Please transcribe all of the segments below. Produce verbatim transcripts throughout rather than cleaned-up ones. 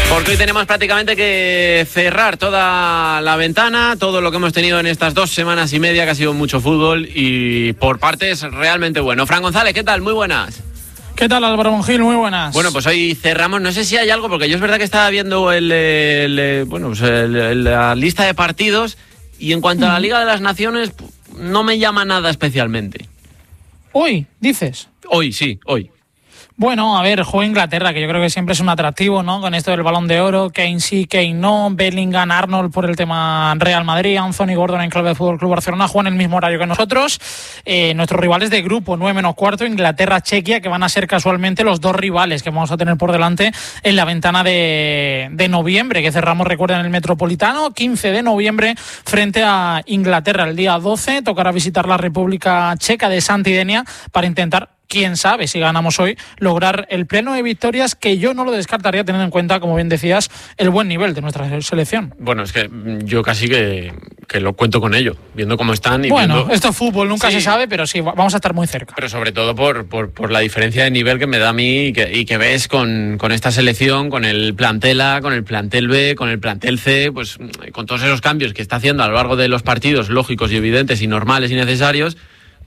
Porque hoy tenemos prácticamente que cerrar toda la ventana, todo lo que hemos tenido en estas dos semanas y media, que ha sido mucho fútbol y por partes realmente bueno. Fran González, ¿qué tal? Muy buenas. ¿Qué tal, Álvaro Mongil? Muy buenas. Bueno, pues hoy cerramos. No sé si hay algo, porque yo es verdad que estaba viendo el, el, el, bueno, pues el, el, la lista de partidos y en cuanto a la Liga de las Naciones no me llama nada especialmente. ¿Hoy, dices? Hoy, sí, hoy. Bueno, a ver, juega Inglaterra, que yo creo que siempre es un atractivo, ¿no? Con esto del Balón de Oro, Kane sí, Kane no, Bellingham, Arnold por el tema Real Madrid, Anthony Gordon en clave de Fútbol Club Barcelona, juegan el mismo horario que nosotros. Eh, nuestros rivales de grupo, nueve menos cuarto, Inglaterra-Chequia, que van a ser casualmente los dos rivales que vamos a tener por delante en la ventana de, de noviembre, que cerramos, recuerden, en el Metropolitano, quince de noviembre, frente a Inglaterra. El día doce tocará visitar la República Checa de Santidenia para intentar, quién sabe, si ganamos hoy, lograr el pleno de victorias, que yo no lo descartaría teniendo en cuenta, como bien decías, el buen nivel de nuestra selección. Bueno, es que yo casi que, que lo cuento con ello, viendo cómo están. Y bueno, viendo... esto es fútbol, nunca sí. se sabe, pero sí, vamos a estar muy cerca. Pero sobre todo por, por, por la diferencia de nivel que me da a mí y que, y que ves con, con esta selección, con el plantel A, con el plantel B, con el plantel C, pues con todos esos cambios que está haciendo a lo largo de los partidos, lógicos y evidentes y normales y necesarios.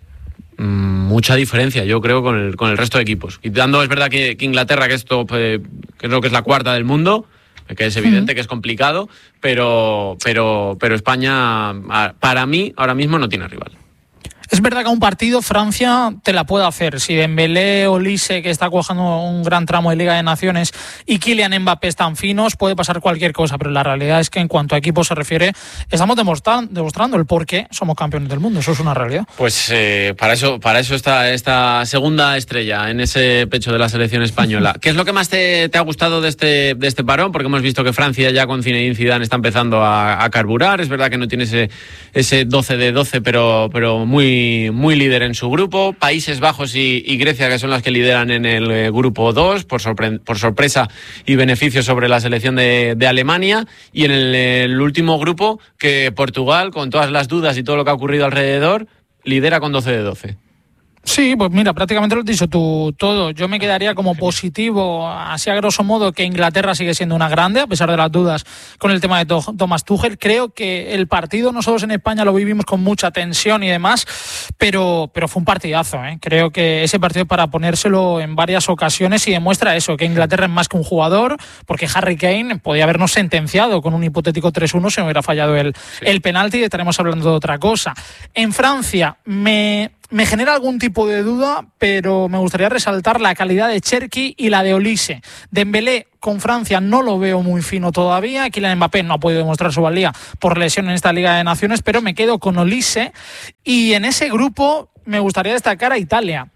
Mucha diferencia, yo creo, con el, con el resto de equipos. Quitando, es verdad que, que Inglaterra, que esto eh, creo que es la cuarta del mundo, que es evidente uh-huh. que es complicado, pero, pero, pero España, para mí, ahora mismo no tiene rival. Es verdad que a un partido Francia te la puede hacer. Si Dembélé o Olise, que está cuajando un gran tramo de Liga de Naciones, y Kylian Mbappé están finos, puede pasar cualquier cosa, pero la realidad es que en cuanto a equipo se refiere, estamos demostrando, demostrando el por qué somos campeones del mundo. Eso es una realidad. Pues eh, para eso para eso está esta segunda estrella en ese pecho de la selección española. ¿Qué es lo que más te, te ha gustado de este, de este parón? Porque hemos visto que Francia ya con Zinedine Zidane está empezando a, a carburar. Es verdad que no tiene ese, ese doce de doce, pero, pero muy muy líder en su grupo. Países Bajos y, y Grecia, que son las que lideran en el eh, grupo dos, por, sorpre- por sorpresa y beneficio sobre la selección de, de Alemania. Y en el, el último grupo, que Portugal, con todas las dudas y todo lo que ha ocurrido alrededor, lidera con doce de doce. Sí, pues mira, prácticamente lo has dicho tú todo. Yo me quedaría como positivo, así a grosso modo, que Inglaterra sigue siendo una grande, a pesar de las dudas con el tema de Thomas Tuchel. Creo que el partido, nosotros en España lo vivimos con mucha tensión y demás, pero, pero fue un partidazo, ¿eh? Creo que ese partido es para ponérselo en varias ocasiones y demuestra eso, que Inglaterra es más que un jugador, porque Harry Kane podía habernos sentenciado con un hipotético tres uno si no hubiera fallado el, sí. el penalti, y estaremos hablando de otra cosa. En Francia, me... Me genera algún tipo de duda, pero me gustaría resaltar la calidad de Cherki y la de Olise. Dembélé con Francia no lo veo muy fino todavía. Kylian Mbappé no ha podido demostrar su valía por lesión en esta Liga de Naciones, pero me quedo con Olise. Y en ese grupo me gustaría destacar a Italia,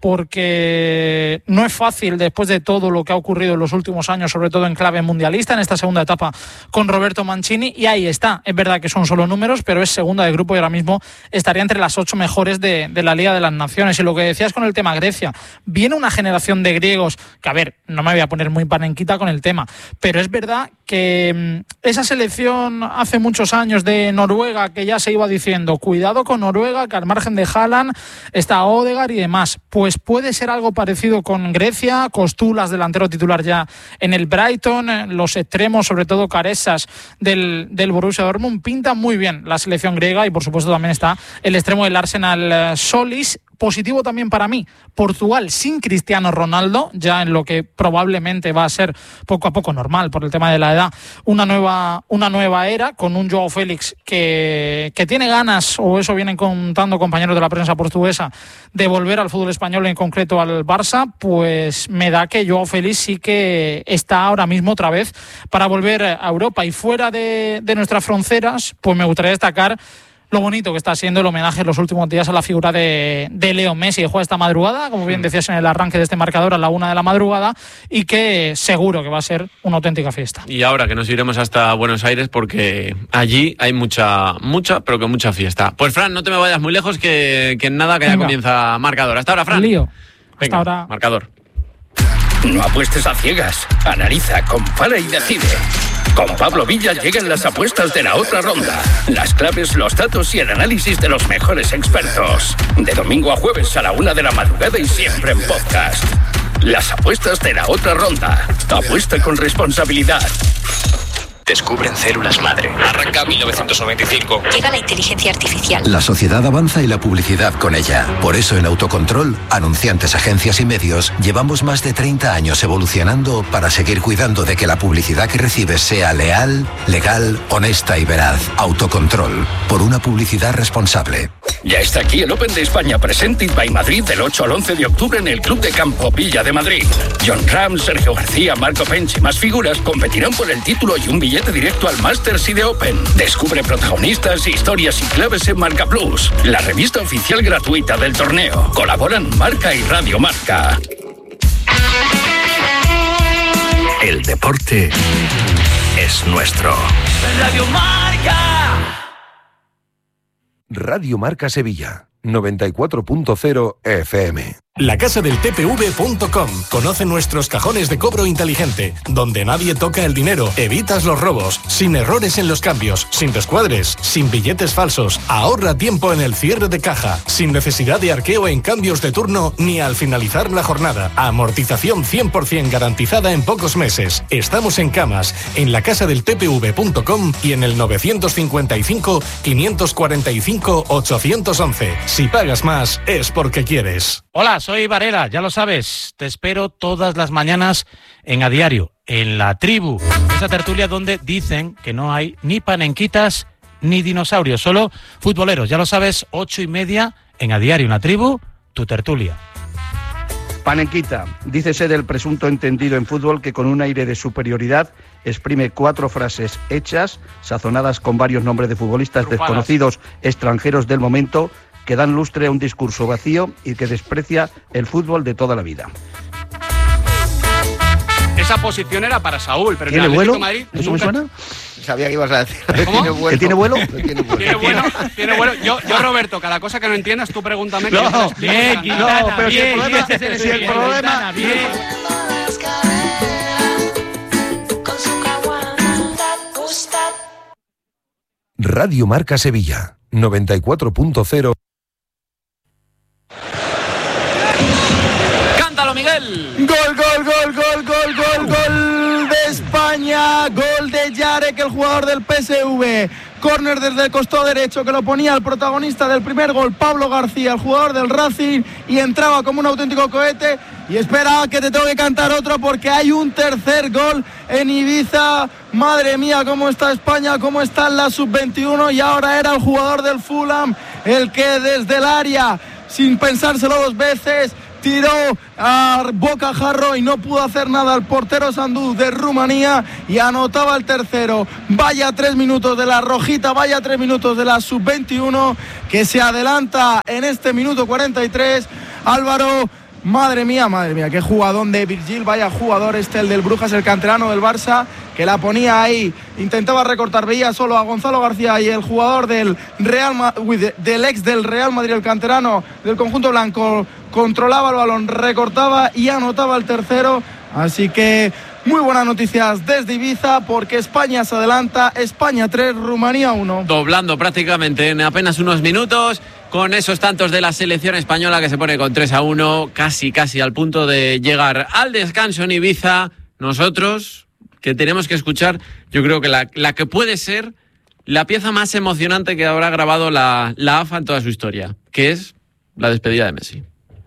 porque no es fácil después de todo lo que ha ocurrido en los últimos años, sobre todo en clave mundialista, en esta segunda etapa con Roberto Mancini, y ahí está. Es verdad que son solo números, pero es segunda de grupo y ahora mismo estaría entre las ocho mejores de, de la Liga de las Naciones. Y lo que decías con el tema Grecia, viene una generación de griegos que, a ver, no me voy a poner muy panenquita con el tema, pero es verdad que esa selección hace muchos años de Noruega, que ya se iba diciendo, cuidado con Noruega, que al margen de Haaland está Odegaard y demás, pues puede ser algo parecido con Grecia. Costulas, delantero titular ya en el Brighton, los extremos, sobre todo Caresas del, del Borussia Dortmund, pintan muy bien la selección griega, y por supuesto también está el extremo del Arsenal, Solis. Positivo también para mí, Portugal sin Cristiano Ronaldo, ya en lo que probablemente va a ser poco a poco normal por el tema de la edad, una nueva, una nueva era, con un Joao Félix que, que tiene ganas, o eso vienen contando compañeros de la prensa portuguesa, de volver al fútbol español, en concreto al Barça. Pues me da que Joao Félix sí que está ahora mismo otra vez para volver a Europa. Y fuera de, de nuestras fronteras, pues me gustaría destacar lo bonito que está siendo el homenaje en los últimos días a la figura de, de Leo Messi, que juega esta madrugada, como bien decías en el arranque de este marcador, a la una de la madrugada, y que seguro que va a ser una auténtica fiesta. Y ahora que nos iremos hasta Buenos Aires, porque allí hay mucha, mucha, pero que mucha fiesta. Pues Fran, no te me vayas muy lejos, que, que en nada que ya comienza marcador. Hasta ahora, Fran. Lío. Hasta Venga, ahora. Marcador. No apuestes a ciegas. Analiza, compara y decide. Con Pablo Villa llegan las apuestas de la otra ronda. Las claves, los datos y el análisis de los mejores expertos. De domingo a jueves a la una de la madrugada y siempre en podcast. Las apuestas de la otra ronda. Apuesta con responsabilidad. Descubren células madre. Arranca mil novecientos noventa y cinco. Llega la inteligencia artificial. La sociedad avanza y la publicidad con ella. Por eso en Autocontrol, anunciantes, agencias y medios, llevamos más de treinta años evolucionando para seguir cuidando de que la publicidad que recibes sea leal, legal, honesta y veraz. Autocontrol, por una publicidad responsable. Ya está aquí el Open de España Presented by Madrid del ocho al once de octubre en el Club de Campo Villa de Madrid. John Ram, Sergio García, Marco Pench y más figuras competirán por el título y un billete directo al Masters y de Open. Descubre protagonistas, historias y claves en Marca Plus, la revista oficial gratuita del torneo. Colaboran Marca y Radio Marca. El deporte es nuestro. Radio Marca. Radio Marca Sevilla, noventa y cuatro punto cero F M. La casa del T P V punto com. Conoce nuestros cajones de cobro inteligente, donde nadie toca el dinero, evitas los robos, sin errores en los cambios, sin descuadres, sin billetes falsos, ahorra tiempo en el cierre de caja, sin necesidad de arqueo en cambios de turno ni al finalizar la jornada, amortización cien por ciento garantizada en pocos meses. Estamos en Camas, en la casa del T P V punto com y en el novecientos cincuenta y cinco, quinientos cuarenta y cinco, ochocientos once. Si pagas más, es porque quieres. Hola, soy Varela, ya lo sabes, te espero todas las mañanas en A Diario, en La Tribu, esa tertulia donde dicen que no hay ni panenquitas ni dinosaurios, solo futboleros, ya lo sabes, ocho y media en A Diario, en La Tribu, tu tertulia. Panenquita, dícese del presunto entendido en fútbol que con un aire de superioridad exprime cuatro frases hechas, sazonadas con varios nombres de futbolistas Trufadas. desconocidos extranjeros del momento, que dan lustre a un discurso vacío y que desprecia el fútbol de toda la vida. Esa posición era para Saúl, pero ¿Tiene en el vuelo? Atlético de Madrid ¿Eso nunca... me suena? Sabía que ibas a decir. ¿Cómo? ¿Que tiene vuelo? Tiene vuelo. Tiene vuelo, tiene vuelo. Yo, yo, Roberto, cada cosa que no entiendas, tú pregúntame. Que No, yo te lo explico. bien, No, Quintana, no, pero bien, si el problema, bien, si el bien, problema, bien. bien. Radio Marca Sevilla, noventa y cuatro punto cero. ¡Cántalo, Miguel! Gol, gol, gol, gol, gol, gol, gol de España, gol de Yarek, el jugador del P S V. Córner desde el costado derecho que lo ponía el protagonista del primer gol, Pablo García, el jugador del Racing, y entraba como un auténtico cohete. Y espera que te tengo que cantar otro porque hay un tercer gol en Ibiza. Madre mía, cómo está España, cómo está en la sub veintiuno, y ahora era el jugador del Fulham el que desde el área, sin pensárselo dos veces, tiró a bocajarro y no pudo hacer nada el portero Sandú de Rumanía y anotaba el tercero. Vaya tres minutos de la rojita, vaya tres minutos de la sub veintiuno que se adelanta en este minuto cuarenta y tres. Álvaro, madre mía, madre mía, qué jugadón de Virgil, vaya jugador este, el del Brujas, el canterano del Barça, que la ponía ahí, intentaba recortar, veía solo a Gonzalo García y el jugador del Real Madrid, del ex del Real Madrid, el canterano del conjunto blanco, controlaba el balón, recortaba y anotaba el tercero. Así que muy buenas noticias desde Ibiza porque España se adelanta, España tres, Rumanía uno. Doblando prácticamente en apenas unos minutos con esos tantos de la selección española que se pone con tres a uno, casi casi al punto de llegar al descanso en Ibiza. Nosotros, que tenemos que escuchar, yo creo que la, la que puede ser la pieza más emocionante que habrá grabado la, la A F A en toda su historia, que es la despedida de Messi.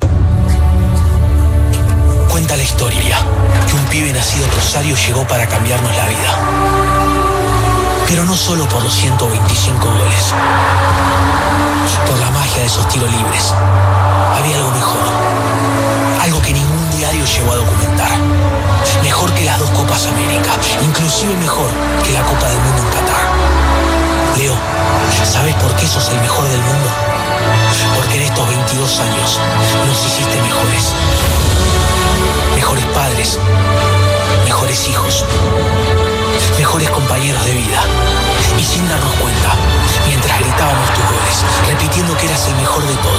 Cuenta la historia que un pibe nacido en Rosario llegó para cambiarnos la vida. Pero no solo por los ciento veinticinco goles, por la magia de esos tiros libres. Había algo mejor, algo que ningún diario llegó a documentar. Mejor que las dos Copas América, inclusive mejor que la Copa del Mundo en Qatar. Leo, ¿sabes por qué sos el mejor del mundo? Porque en estos veintidós años nos hiciste mejores. Mejores padres, mejores hijos, mejores compañeros de vida. Y sin darnos cuenta, mientras gritábamos tus goles, repitiendo que eras el mejor de todos.